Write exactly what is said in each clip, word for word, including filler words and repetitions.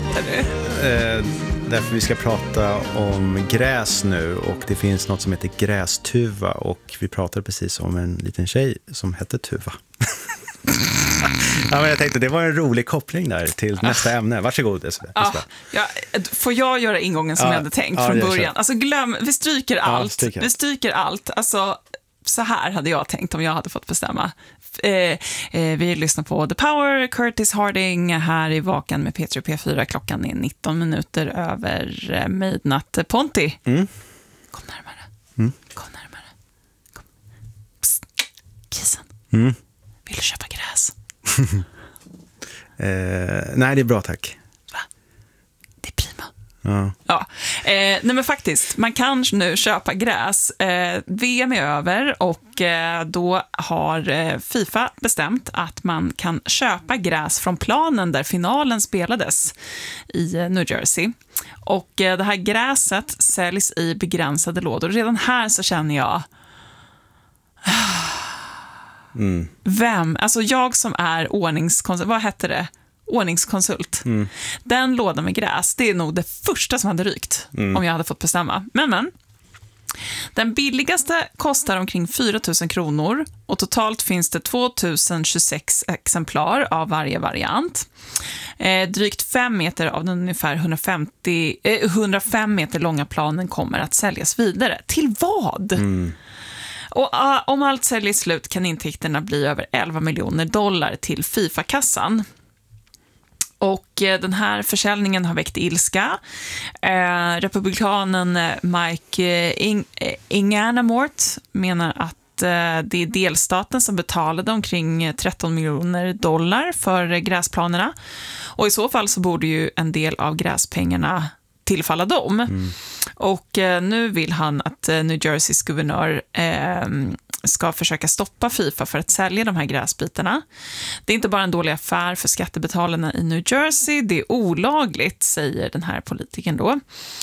skämtar du? Eh, därför vi ska prata om gräs nu, och det finns något som heter grästuva, och vi pratade precis om en liten tjej som hette Tuva. Ja, men jag tänkte det var en rolig koppling där till nästa ämne. Varsågod. Ja, ja, får jag göra ingången som ja, jag hade tänkt ja, från början? kör. Alltså glöm, vi stryker allt. stryker. Vi stryker allt. Alltså, så här hade jag tänkt om jag hade fått bestämma. Eh, eh, vi lyssnar på The Power, Curtis Harding här i Vakan med P tre P fyra. Klockan är nitton minuter över eh, midnatt. Ponti, Mm. kom närmare. Mm. Kom närmare. Kom. Psst. Kisen, Mm. vill du köpa gräs? eh, nej, det är bra, tack. Va? Det är prima. Ja. Ja, eh, nej men faktiskt, man kan nu köpa gräs. Eh, V M är över och eh, då har eh, FIFA bestämt att man kan köpa gräs från planen där finalen spelades i eh, New Jersey. Och eh, det här gräset säljs i begränsade lådor. Redan här så känner jag... Mm. Vem? Alltså jag som är ordningskonsult... Vad heter det? Ordningskonsult. Mm. Den lådan med gräs, det är nog det första som hade rykt mm. om jag hade fått bestämma. Men, men. Den billigaste kostar omkring fyra tusen kronor och totalt finns det två tusen tjugosex exemplar av varje variant. Eh, drygt fem meter av den ungefär hundrafemtio, eh, hundrafem meter långa planen kommer att säljas vidare. Till vad? Mm. Och uh, om allt säljer slut kan intäkterna bli över elva miljoner dollar till FIFA-kassan. Och eh, den här försäljningen har väckt ilska. Eh, republikanen Mike eh, Ing- eh, Inganamort menar att eh, det är delstaten som betalade omkring tretton miljoner dollar för eh, gräsplanerna. Och i så fall så borde ju en del av gräspengarna tillfalla dem. Mm. Och eh, nu vill han att eh, New Jerseys guvernör eh, ska försöka stoppa FIFA för att sälja de här gräsbitarna. Det är inte bara en dålig affär för skattebetalarna i New Jersey, det är olagligt, säger den här politikern då.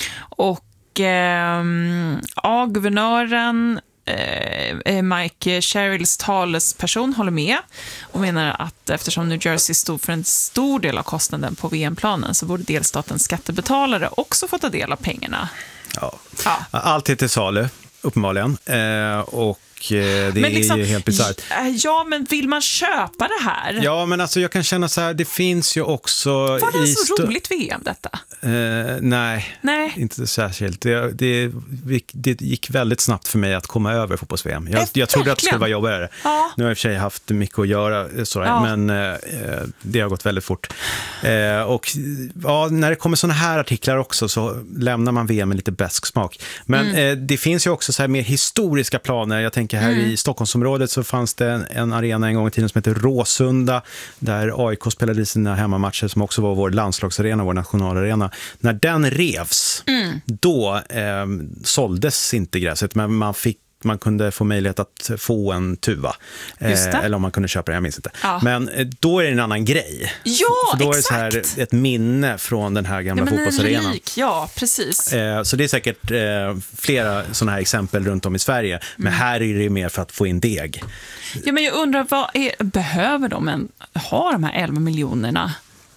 Och eh, ja, guvernören eh, Mike Sherrills talesperson håller med och menar att eftersom New Jersey stod för en stor del av kostnaden på V M-planen så borde delstatens skattebetalare också få ta del av pengarna. Ja. Ja. Allt är till salu, uppenbarligen. Eh, och det men liksom, är helt bizarrt. Ja, men vill man köpa det här? Ja, men alltså jag kan känna så här, det finns ju också... Var det i så st- roligt V M detta? Eh, nej, nej, inte särskilt. Det, det, det gick väldigt snabbt för mig att komma över fotbolls-V M. Jag, jag trodde att det skulle vara jobbigare. Ja. Nu har jag i och för sig haft mycket att göra, sådär, ja. men eh, det har gått väldigt fort. Eh, och ja, när det kommer såna här artiklar också så lämnar man V M med lite besk smak. Men mm. eh, det finns ju också så här mer historiska planer. Jag tänker här mm. i Stockholmsområdet så fanns det en, en arena en gång i tiden som heter Råsunda där A I K spelade sina hemmamatcher som också var vår landslagsarena, vår nationalarena. När den revs, mm. då eh, såldes inte gräset, men man fick man kunde få möjlighet att få en tuva. Eh, eller om man kunde köpa det, jag minns inte. Ja. Men eh, då är det en annan grej. Ja, för då exakt. är det så här ett minne från den här gamla ja, fotbollsarenan. Ja, precis. Eh, så det är säkert eh, flera sådana här exempel runt om i Sverige. Men mm. här är det mer för att få in deg. Ja, men jag undrar, vad är, behöver de en, ha de här elva miljonerna?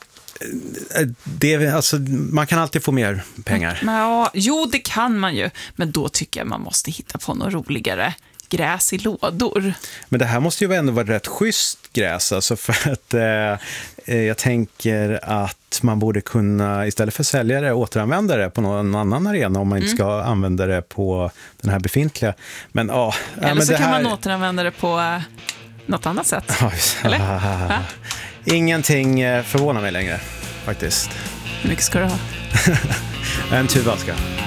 Det, alltså, man kan alltid få mer pengar. Men, ja, jo, det kan man ju. Men då tycker jag man måste hitta på något roligare. Gräs i lådor. Men det här måste ju ändå vara rätt schysst gräs. Alltså för att eh, jag tänker att man borde kunna istället för sälja det återanvända det på någon annan arena om man inte mm. ska använda det på den här befintliga. Men, ja, Eller ja, men så det kan här... man återanvända det på uh, något annat sätt. Eller? Ah, ingenting förvånar mig längre, faktiskt. Hur mycket ska du ha? En tuva ska.